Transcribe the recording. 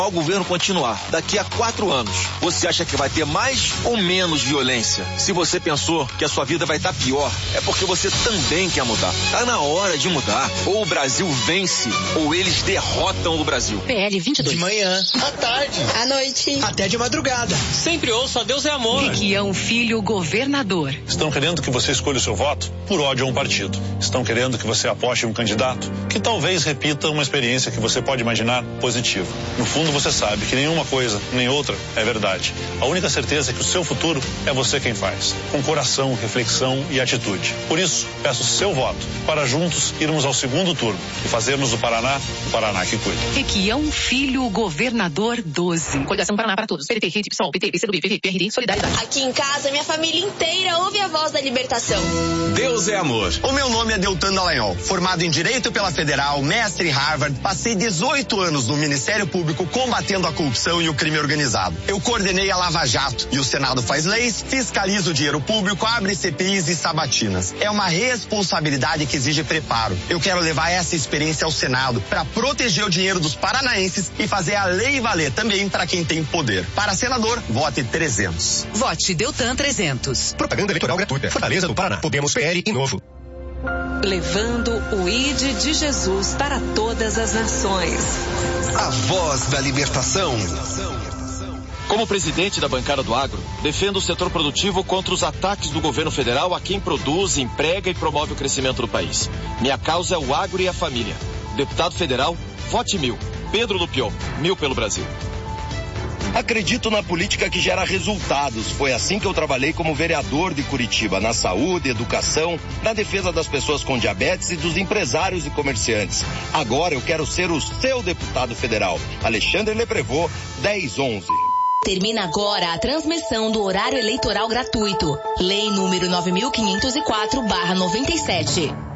ao governo continuar daqui a 4 anos, você acha que vai ter mais ou menos violência? Se você pensou que a sua vida vai estar pior, é porque você também quer mudar. Tá na hora de mudar. Ou o Brasil vence, ou eles derrotam o Brasil. PL 22. De manhã, à tarde, à noite, até de madrugada. Sempre ouço Deus é amor. Requião Filho, governador. Estão querendo que você escolha o seu voto por ódio a um partido. Estão querendo que você aposte em um candidato que talvez repita uma experiência que você pode imaginar positiva. No fundo, você sabe que nenhuma coisa, nem outra é verdade. A única certeza é que o seu futuro é você quem faz, com coração, reflexão e atitude. Por isso, peço seu voto para juntos irmos ao segundo turno e fazermos do Paraná o Paraná que cuida. Requião Filho, governador 12. Coligação Paraná para todos. PDT, Rede, PSOL, PT, PCdoB, PV, PRD, Solidariedade. Aqui em casa, minha família inteira ouve a voz da libertação. Deus é amor. O meu nome é Deltan Dallagnol, formado em Direito pela Federal, mestre em Harvard, passei 18 anos no Ministério Público combatendo a corrupção e o crime organizado. Eu coordenei a Lava Jato e o Senado faz leis, fiscaliza o dinheiro público, abre CPIs e sabatinas. É uma responsabilidade que exige preparo. Eu quero levar essa experiência ao Senado para proteger o dinheiro dos paranaenses e fazer a lei valer também para quem tem poder. Para senador, vote 300. Vote Deltan 300. Propaganda eleitoral gratuita. Fortaleza do Paraná. Podemos, PL e Novo. Levando o ID de Jesus para todas as nações. A voz da libertação. Como presidente da bancada do agro, defendo o setor produtivo contra os ataques do governo federal a quem produz, emprega e promove o crescimento do país. Minha causa é o agro e a família. Deputado federal, vote 1000. Pedro Lupion, 1000 pelo Brasil. Acredito na política que gera resultados. Foi assim que eu trabalhei como vereador de Curitiba, na saúde, educação, na defesa das pessoas com diabetes e dos empresários e comerciantes. Agora eu quero ser o seu deputado federal. Alexandre Leprevot, 1011. Termina agora a transmissão do horário eleitoral gratuito. Lei número 9.504/97.